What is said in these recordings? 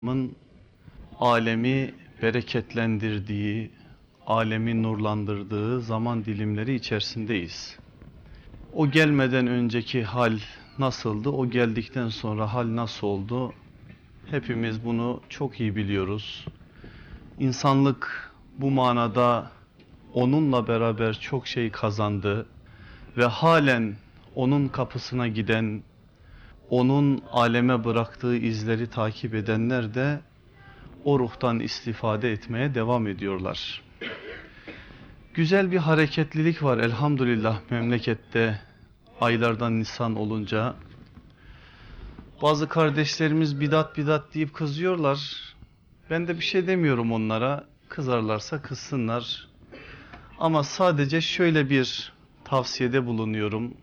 Allah'ın alemi bereketlendirdiği, alemi nurlandırdığı zaman dilimleri içerisindeyiz. O gelmeden önceki hal nasıldı, o geldikten sonra hal nasıl oldu? Hepimiz bunu çok iyi biliyoruz. İnsanlık bu manada onunla beraber çok şey kazandı ve halen onun kapısına giden, onun aleme bıraktığı izleri takip edenler de o ruhtan istifade etmeye devam ediyorlar. Güzel bir hareketlilik var elhamdülillah memlekette aylardan Nisan olunca. Bazı kardeşlerimiz bidat bidat deyip kızıyorlar. Ben de bir şey demiyorum onlara. Kızarlarsa kızsınlar. Ama sadece şöyle bir tavsiyede bulunuyorum.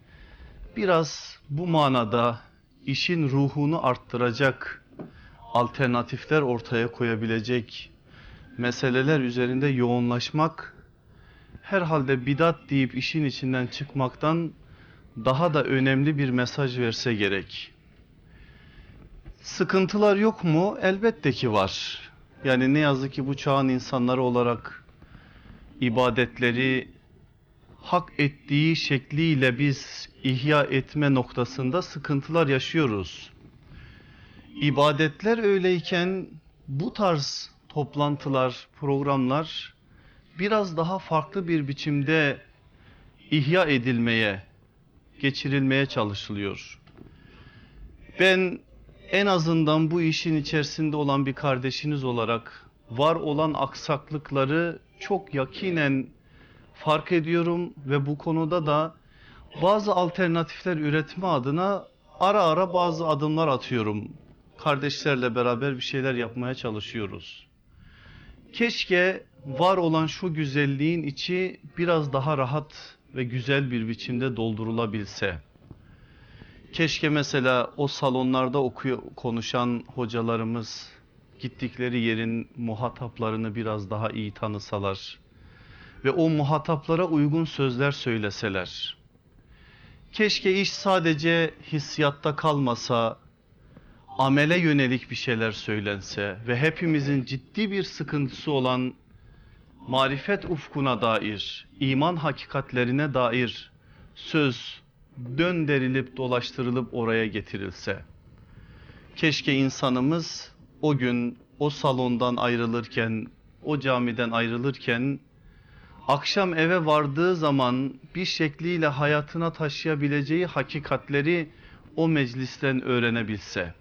Biraz bu manada işin ruhunu arttıracak alternatifler ortaya koyabilecek meseleler üzerinde yoğunlaşmak herhalde bidat deyip işin içinden çıkmaktan daha da önemli bir mesaj verse gerek. Sıkıntılar yok mu? Elbette ki var. Yani ne yazık ki bu çağın insanları olarak ibadetleri hak ettiği şekliyle biz ihya etme noktasında sıkıntılar yaşıyoruz. İbadetler öyleyken bu tarz toplantılar, programlar biraz daha farklı bir biçimde ihya edilmeye, geçirilmeye çalışılıyor. Ben en azından bu işin içerisinde olan bir kardeşiniz olarak var olan aksaklıkları çok yakinen fark ediyorum ve bu konuda da bazı alternatifler üretme adına ara ara bazı adımlar atıyorum. Kardeşlerle beraber bir şeyler yapmaya çalışıyoruz. Keşke var olan şu güzelliğin içi biraz daha rahat ve güzel bir biçimde doldurulabilse. Keşke mesela o salonlarda konuşan hocalarımız gittikleri yerin muhataplarını biraz daha iyi tanısalar ve o muhataplara uygun sözler söyleseler. Keşke iş sadece hissiyatta kalmasa, amele yönelik bir şeyler söylense ve hepimizin ciddi bir sıkıntısı olan marifet ufkuna dair, iman hakikatlerine dair söz döndürülüp dolaştırılıp oraya getirilse. Keşke insanımız o gün o salondan ayrılırken, o camiden ayrılırken, akşam eve vardığı zaman bir şekliyle hayatına taşıyabileceği hakikatleri o meclisten öğrenebilse.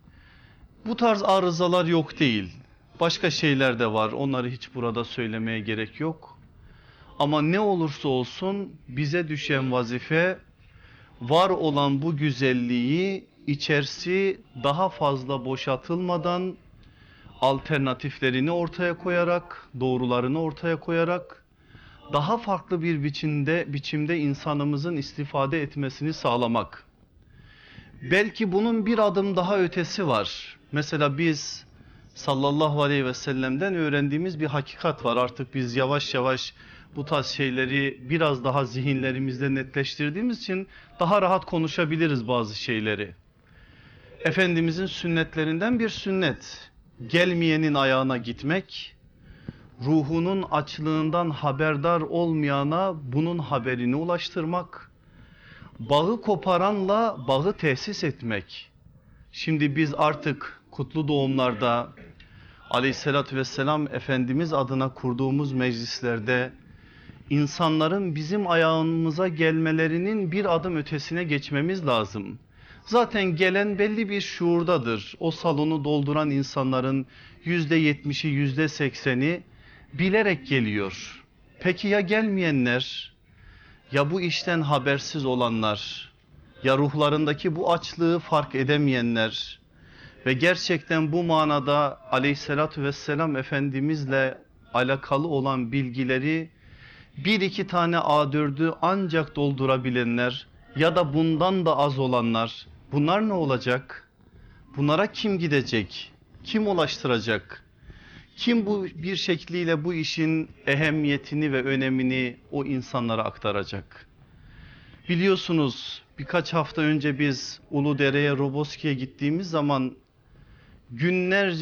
Bu tarz arızalar yok değil. Başka şeyler de var. Onları hiç burada söylemeye gerek yok. Ama ne olursa olsun bize düşen vazife var olan bu güzelliği içerisi daha fazla boşaltılmadan alternatiflerini ortaya koyarak, doğrularını ortaya koyarak daha farklı bir biçimde insanımızın istifade etmesini sağlamak. Belki bunun bir adım daha ötesi var. Mesela biz sallallahu aleyhi ve sellem'den öğrendiğimiz bir hakikat var. Artık biz yavaş yavaş bu tarz şeyleri biraz daha zihinlerimizde netleştirdiğimiz için daha rahat konuşabiliriz bazı şeyleri. Efendimizin sünnetlerinden bir sünnet. Gelmeyenin ayağına gitmek, ruhunun açlığından haberdar olmayana bunun haberini ulaştırmak, bağı koparanla bağı tesis etmek. Şimdi biz artık kutlu doğumlarda aleyhissalatü vesselam Efendimiz adına kurduğumuz meclislerde insanların bizim ayağımıza gelmelerinin bir adım ötesine geçmemiz lazım. Zaten gelen belli bir şuurdadır. O salonu dolduran insanların %70'i, %80'i bilerek geliyor. Peki ya gelmeyenler? Ya bu işten habersiz olanlar? Ya ruhlarındaki bu açlığı fark edemeyenler? Ve gerçekten bu manada aleyhissalatü vesselam Efendimizle alakalı olan bilgileri bir iki tane A4'ü ancak doldurabilenler ya da bundan da az olanlar, bunlar ne olacak? Bunlara kim gidecek? Kim ulaştıracak? Kim bu bir şekliyle bu işin ehemmiyetini ve önemini o insanlara aktaracak? Biliyorsunuz birkaç hafta önce biz Uludere'ye, Roboski'ye gittiğimiz zaman günlerce